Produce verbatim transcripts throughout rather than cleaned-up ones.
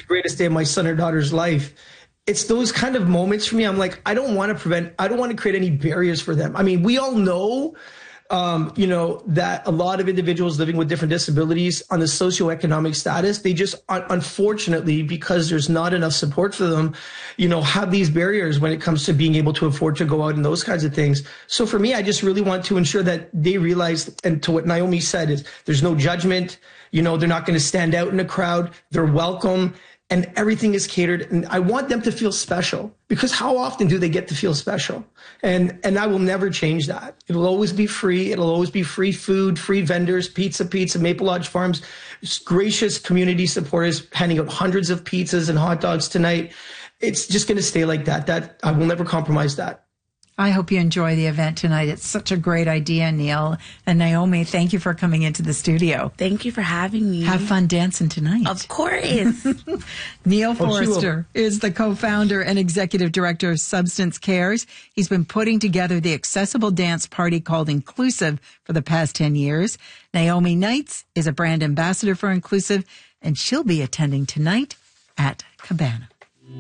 greatest day of my son or daughter's life. It's those kind of moments for me. I'm like, I don't want to prevent, I don't want to create any barriers for them. I mean, we all know, um, you know, that a lot of individuals living with different disabilities on the socioeconomic status, they just, unfortunately, because there's not enough support for them, you know, have these barriers when it comes to being able to afford to go out and those kinds of things. So for me, I just really want to ensure that they realize, and to what Naomi said, is there's no judgment. You know, they're not going to stand out in a crowd. They're welcome. And everything is catered. And I want them to feel special, because how often do they get to feel special? And and I will never change that. It'll always be free. It'll always be free food, free vendors, pizza, pizza, Maple Lodge Farms, gracious community supporters handing out hundreds of pizzas and hot dogs tonight. It's just going to stay like that. That I will never compromise that. I hope you enjoy the event tonight. It's such a great idea, Neil. And Naomi, thank you for coming into the studio. Thank you for having me. Have fun dancing tonight. Of course. Neil Forrester is the co-founder and executive director of Substance Cares. He's been putting together the accessible dance party called Inclusive for the past ten years. Naomi Knights is a brand ambassador for Inclusive, and she'll be attending tonight at Cabana.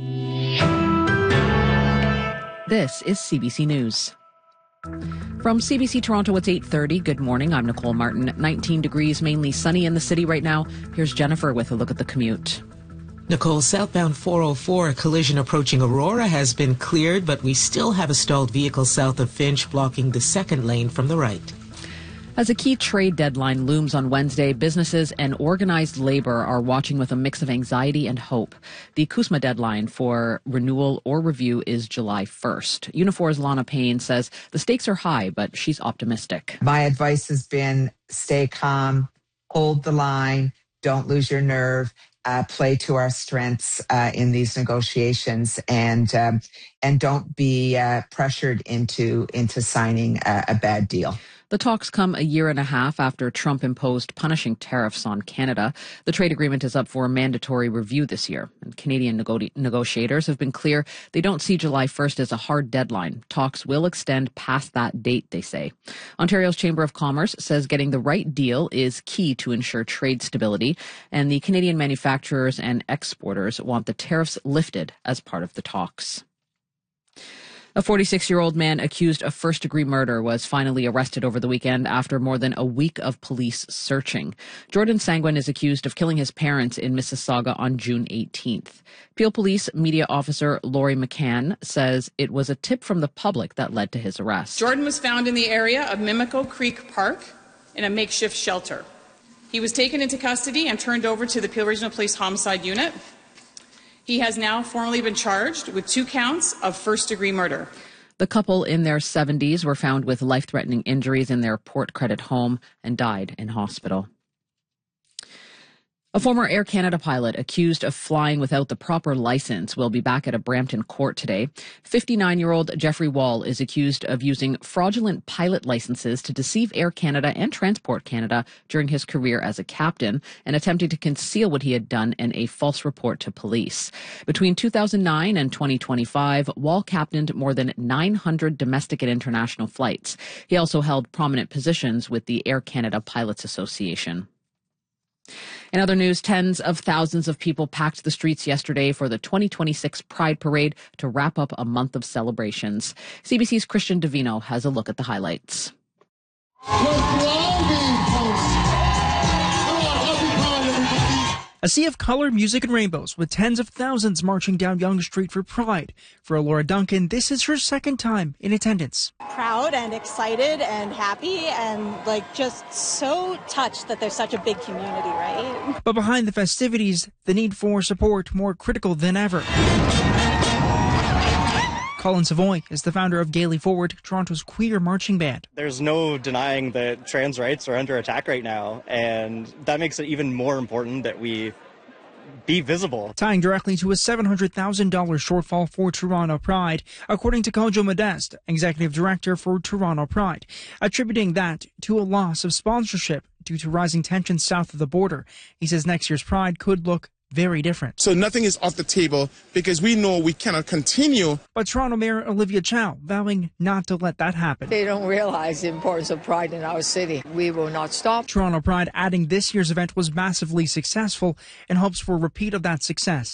This is C B C News. From C B C Toronto, it's eight thirty. Good morning. I'm Nicole Martin. nineteen degrees, mainly sunny in the city right now. Here's Jennifer with a look at the commute. Nicole, southbound four oh four, a collision approaching Aurora has been cleared, but we still have a stalled vehicle south of Finch blocking the second lane from the right. As a key trade deadline looms on Wednesday, businesses and organized labor are watching with a mix of anxiety and hope. The CUSMA deadline for renewal or review is July first. Unifor's Lana Payne says the stakes are high, but she's optimistic. My advice has been stay calm, hold the line, don't lose your nerve, uh, play to our strengths uh, in these negotiations, and um, and don't be uh, pressured into into signing a, a bad deal. The talks come a year and a half after Trump imposed punishing tariffs on Canada. The trade agreement is up for a mandatory review this year, and Canadian nego- negotiators have been clear they don't see July first as a hard deadline. Talks will extend past that date, they say. Ontario's Chamber of Commerce says getting the right deal is key to ensure trade stability, and the Canadian manufacturers and exporters want the tariffs lifted as part of the talks. A forty-six-year-old man accused of first-degree murder was finally arrested over the weekend after more than a week of police searching. Jordan Sanguin is accused of killing his parents in Mississauga on June eighteenth. Peel Police media officer Laurie McCann says it was a tip from the public that led to his arrest. Jordan was found in the area of Mimico Creek Park in a makeshift shelter. He was taken into custody and turned over to the Peel Regional Police Homicide Unit. He has now formally been charged with two counts of first-degree murder. The couple in their seventies were found with life-threatening injuries in their Port Credit home and died in hospital. A former Air Canada pilot accused of flying without the proper license will be back at a Brampton court today. fifty-nine-year-old Jeffrey Wall is accused of using fraudulent pilot licenses to deceive Air Canada and Transport Canada during his career as a captain and attempting to conceal what he had done in a false report to police. Between two thousand nine and twenty twenty-five, Wall captained more than nine hundred domestic and international flights. He also held prominent positions with the Air Canada Pilots Association. In other news, tens of thousands of people packed the streets yesterday for the twenty twenty-six Pride Parade to wrap up a month of celebrations. C B C's Christian Davino has a look at the highlights. A sea of color, music, and rainbows with tens of thousands marching down Yonge Street for Pride. For Laura Duncan, this is her second time in attendance. Proud and excited and happy and like just so touched that there's such a big community, right? But behind the festivities, the need for support more critical than ever. Colin Savoy is the founder of Gaily Forward, Toronto's queer marching band. There's no denying that trans rights are under attack right now, and that makes it even more important that we be visible. Tying directly to a seven hundred thousand dollars shortfall for Toronto Pride, according to Kojo Modeste, executive director for Toronto Pride, attributing that to a loss of sponsorship due to rising tensions south of the border. He says next year's Pride could look very different. So nothing is off the table because we know we cannot continue. But Toronto Mayor Olivia Chow vowing not to let that happen. They don't realize the importance of Pride in our city. We will not stop. Toronto Pride adding this year's event was massively successful and hopes for a repeat of that success